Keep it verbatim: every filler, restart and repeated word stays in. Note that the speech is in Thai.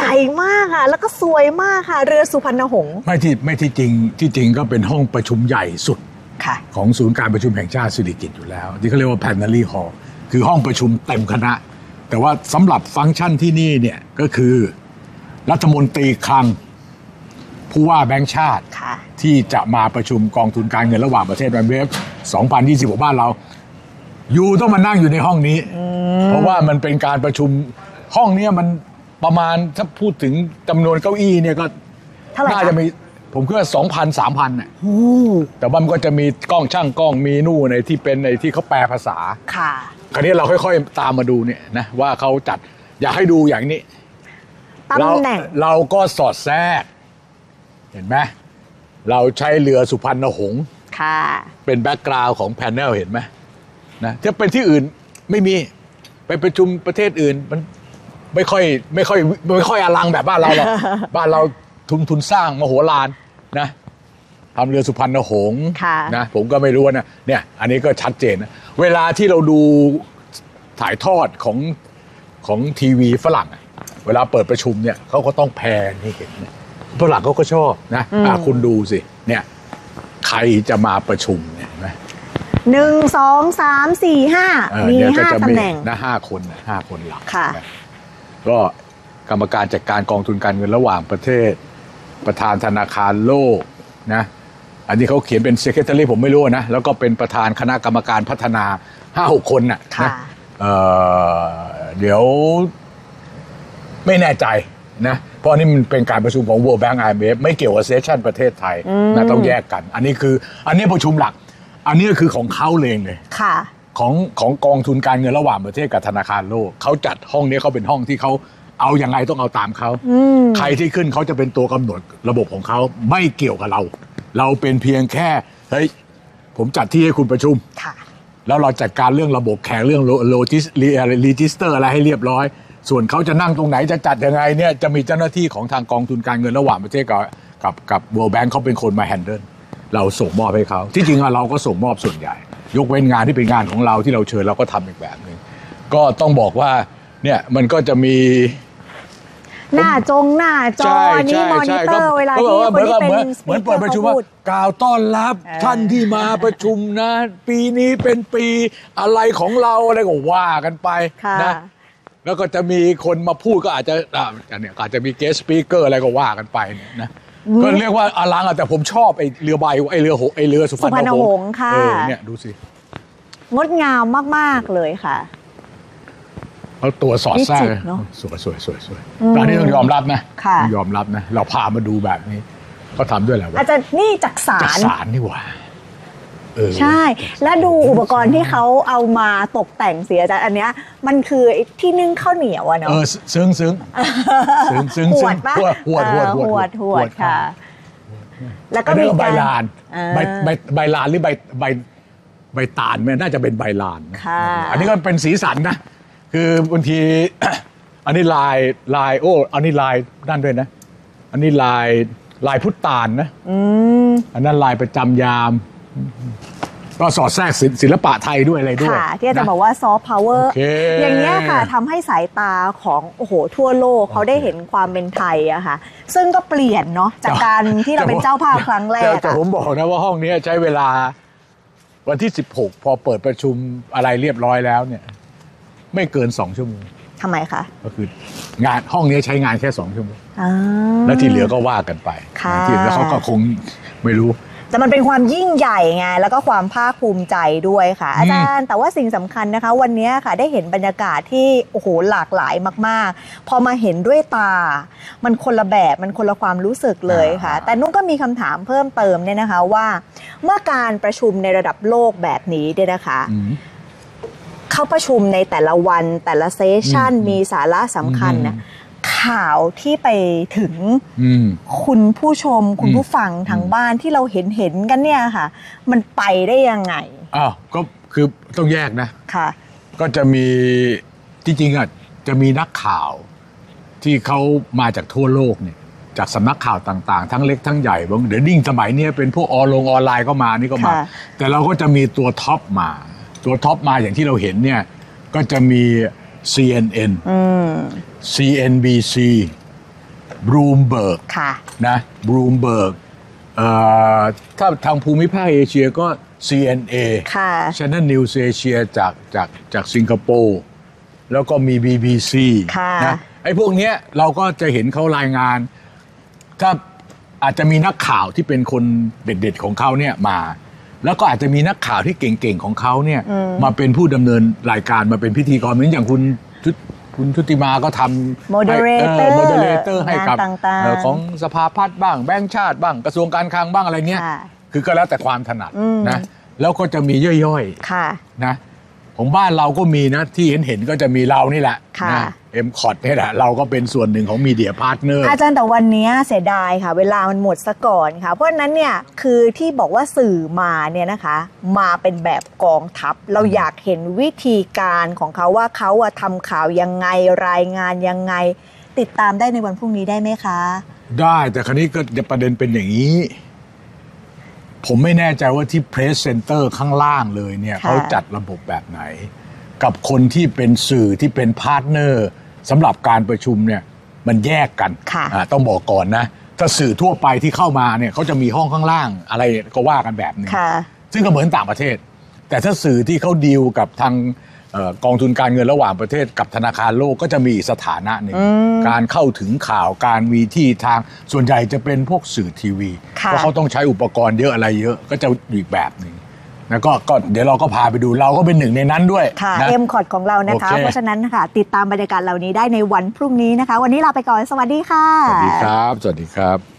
ญ่มากค่ะแล้วก็สวยมากค่ะเรือสุพรรณหงษ์ไม่ที่ไม่ที่จริงที่จริงก็เป็นห้องประชุมใหญ่สุดของศูนย์การประชุมแห่งชาติสิริกิติ์อยู่แล้วที่เขาเรียกว่า Plenary Hall คือห้องประชุมเต็มคณะแต่ว่าสำหรับฟังก์ชันที่นี่เนี่ยก็คือรัฐมนตรีคลังผู้ว่าแบงก์ชาติที่จะมาประชุมกองทุนการเงินระหว่างประเทศวันเวฟสองพันยี่สิบของบ้านเราอยู่ต้องมานั่งอยู่ในห้องนี้เพราะว่ามันเป็นการประชุมห้องนี้มันประมาณถ้าพูดถึงจำนวนเก้าอี้เนี่ยก็น่าจะมีผมคิดว่าสองพันสามพันน่ะแต่ว่ามันก็จะมีกล้องช่างกล้องมีนู่นในที่เป็นในที่เขาแปลภาษาค่ะคราวนี้เราค่อยๆตามมาดูเนี่ยนะว่าเขาจัดอยากให้ดูอย่างนี้เราเราก็สอดแทรกเห็นไหมเราใช้เรือสุพรรณหงษ์ค่ะเป็นแบ็กกราวด์ของแพนเนลเห็นไหมนะถ้าเป็นที่อื่นไม่มีไปประชุมประเทศอื่นมันไม่ค่อยไม่ค่อยไม่ค่อยอลังแบบบ้านเราหรอก บ้านเราทุนทุนสร้างมโหฬารนะทำเรือสุพรรณหงษ์นะผมก็ไม่รู้นะเนี่ยอันนี้ก็ชัดเจนนะเวลาที่เราดูถ่ายทอดของของทีวีฝรั่งเวลาเปิดประชุมเนี่ยเขาก็ต้องแพนให้เห็นฝรั่งเขาก็ชอบนะอ่ะคุณดูสิเนี่ยใครจะมาประชุมเนี่ยไหมหนึ่งสองสามสี่ห้ามีห้าตำแหน่งนะห้าคนห้าคนหลักค่ะก็กรรมการจัดการกองทุนการเงินระหว่างประเทศประธานธนาคารโลกนะอันนี้เขาเขียนเป็น secretary ผมไม่รู้นะแล้วก็เป็นประธานคณะกรรมการพัฒนาห้าหกคนน่ะนะเอ่อเดี๋ยวไม่แน่ใจนะเพราะนี่มันเป็นการประชุมของ World Bank ไอ เอ็ม เอฟ ไม่เกี่ยวกับเซสชั่นประเทศไทยนะต้องแยกกันอันนี้คืออันนี้ประชุมหลักอันนี้คือของเขาเองเลยค่ะของของกองทุนการเงินระหว่างประเทศกับธนาคารโลกเขาจัดห้องนี้เขาเป็นห้องที่เขาเอาอย่างไรต้องเอาตามเขาใครที่ขึ้นเขาจะเป็นตัวกำหนดระบบของเขาไม่เกี่ยวกับเราเราเป็นเพียงแค่เฮ้ยผมจัดที่ให้คุณประชุมแล้วเราจัดการเรื่องระบบแขกเรื่องโลจิสรีจิสเตอร์อะไรให้เรียบร้อยส่วนเขาจะนั่งตรงไหนจะจัดยังไงเนี่ยจะมีเจ้าหน้าที่ของทางกองทุนการเงินระหว่างประเทศกับกับกับ World Bank เขาเป็นคนมาแฮนเดิลเราส่งมอบให้เขาที่จริงเราก็ส่งมอบส่วนใหญ่ยกเว้นงานที่เป็นงานของเราที่เราเชิญเราก็ทำอีกแบบนึงก็ต้องบอกว่าเนี่ยมันก็จะมีหน้าจงหน้าจอนี่มอนิเตอร์เวลาที่คนที่เป็นเหมือนเปิดประชุมว่ากล่าวต้อนรับท่านที่มาประชุมนะปีนี้เป็นปีอะไรของเราอะไรก็ว่ากันไปนะแล้วก็จะมีคนมาพูดก็อาจจะอ่าเนี่ยอาจจะมีเกสต์สปีกเกอร์อะไรก็ว่ากันไปนะก็เรียกว่าอลังแต่ผมชอบไอ้เรือใบไอ้เรือไอ้เรือสุพรรณหงษ์ค่ะเนี่ยดูสิงดงามมากๆเลยค่ะเอาตัวสอดแทรกสวยสวยสวยสวยตอนนี้ต้องยอมรับนะยอมรับนะเราพามาดูแบบนี้เขาทำด้วยแหละว่าอาจจะนี่จักสารจักสารนี่หว่าใช่แล้วดูอุปกรณ์ที่เขาเอามาตกแต่งเสียอาจารย์อันเนี้ยมันคือที่นึ่งข้าวเหนียวอะเนาะเออซึ้งซึ้งซึ้งซึ้งหวดปะหวดหวดหวดหวดหวดค่ะแล้วก็มีใบลานใบใบใบลานหรือใบใบใบตาลมันน่าจะเป็นใบลานอันนี้ก็เป็นสีสันนะคือบางทีอันนี้ลายลายโอ้อันนี้ลายนั่นด้วยนะอันนี้ลายลายพุทธานนะอันนั้นลายประจำยามก็สอดแทรกศิลปะไทยด้วยอะไรด้วยค่ะที่จะบอกว่าซอฟต์พาวเวอร์อย่างนี้ค่ะทำให้สายตาของโอ้โหทั่วโลกเขาได้เห็นความเป็นไทยอะค่ะซึ่งก็เปลี่ยนเนาะจากการที่เราเป็นเจ้าภาพครั้งแรกแต่ผมบอกนะว่าห้องนี้ใช้เวลาวันที่สิบหกพอเปิดประชุมอะไรเรียบร้อยแล้วเนี่ยไม่เกินสองชั่วโมงทำไมคะก็คืองานห้องนี้ใช้งานแค่สองชั่วโมงแล้วที่เหลือก็ว่ากันไปที่แล้วเขาก็คงไม่รู้แต่มันเป็นความยิ่งใหญ่ไงแล้วก็ความภาคภูมิใจด้วยค่ะอาจารย์แต่ว่าสิ่งสำคัญนะคะวันนี้ค่ะได้เห็นบรรยากาศที่โอ้โหหลากหลายมากๆพอมาเห็นด้วยตามันคนละแบบมันคนละความรู้สึกเลยค่ะแต่นุ่นก็มีคำถามเพิ่มเติมเนี่ยนะคะว่าเมื่อการประชุมในระดับโลกแบบนี้เนี่ยนะคะเขาประชุมในแต่ละวันแต่ละเซสชันมีสาระสำคัญนะข่าวที่ไปถึงคุณผู้ชมคุณผู้ฟังทางบ้านที่เราเห็นเห็นกันเนี่ยค่ะมันไปได้ยังไงอ้าวก็คือต้องแยกนะค่ะก็จะมีจริงๆอ่ะจะมีนักข่าวที่เขามาจากทั่วโลกเนี่ยจากสำนักข่าวต่างๆทั้งเล็กทั้งใหญ่บางเดี๋ยวนิ่งสมัยนี้เป็นพวกออนลงออนไลน์ก็มานี่ก็มาแต่เราก็จะมีตัวท็อปมาตัวท็อปมาอย่างที่เราเห็นเนี่ยก็จะมี ซี เอ็น เอ็น ซี เอ็น บี ซีบลูมเบิร์กค่ะนะบลูมเบิร์กถ้าทางภูมิภาคเอเชียก็ ซี เอ็น เอค่ะ Channel News Asia จากจากจากสิงคโปร์แล้วก็มี บี บี ซีค่ะนะไอ้พวกเนี้ยเราก็จะเห็นเขารายงานถ้าอาจจะมีนักข่าวที่เป็นคนเด็ดๆของเขาเนี่ยมาแล้วก็อาจจะมีนักข่าวที่เก่งๆของเขาเนี่ยมาเป็นผู้ดำเนินรายการมาเป็นพิธีกรเหมือนอย่างคุณคุณชุติมาก็ทำโมเดเลเตอร์โมเดเลเตอร์ให้กับต่างๆเอ่อของสภาพัฒน์บ้างแบงก์ชาติบ้างกระทรวงการคลังบ้างอะไรเงี้ยค่ะคือก็แล้วแต่ความถนัดอืมนะแล้วก็จะมีย่อยๆค่ะนะของบ้านเราก็มีนะที่เห็นเห็นก็จะมีเรานี่แหละค่ะนะเอ็มคอร์ดนี่แหละเราก็เป็นส่วนหนึ่งของมีเดียพาร์ทเนอร์อาจารย์แต่วันนี้เสียดายค่ะ เวลามันหมดซะก่อนค่ะ เพราะฉะนั้นเนี่ยคือที่บอกว่าสื่อมาเนี่ยนะคะ มาเป็นแบบกองทัพ เราอยากเห็นวิธีการของเขาว่าเขาอะทำข่าวยังไงรายงานยังไง ติดตามได้ในวันพรุ่งนี้ได้ไหมคะได้แต่คราวนี้ก็ประเด็นเป็นอย่างนี้ ผมไม่แน่ใจว่าที่เพรสเซนเตอร์ข้างล่างเลยเนี่ยค่ะเขาจัดระบบแบบไหน กับคนที่เป็นสื่อที่เป็นพาร์ทเนอร์สำหรับการประชุมเนี่ยมันแยกกันค่ะอ่าต้องบอกก่อนนะ ถ้าสื่อทั่วไปที่เข้ามาเนี่ยเขาจะมีห้องข้างล่างอะไรก็ว่ากันแบบนึงค่ะซึ่งก็เหมือนต่างประเทศ แต่ถ้าสื่อที่เขาดีลกับทางเอ่อกองทุนการเงินระหว่างประเทศกับธนาคารโลกก็จะมีอีกสถานะหนึ่งการเข้าถึงข่าวการมีที่ทางส่วนใหญ่จะเป็นพวกสื่อทีวีค่ะเพราะเขาต้องใช้อุปกรณ์เยอะอะไรเยอะก็จะอีกแบบหนึ่งแล้วก็ก็เดี๋ยวเราก็พาไปดูเราก็เป็นหนึ่งในนั้นด้วยค่ะนะเอ็มคอร์ดของเรานะคะโอเคเพราะฉะนั้นค่ะติดตามบรรยากาศเหล่านี้ได้ในวันพรุ่งนี้นะคะ วันนี้ลาไปก่อนสวัสดีค่ะสวัสดีครับ สวัสดีครับ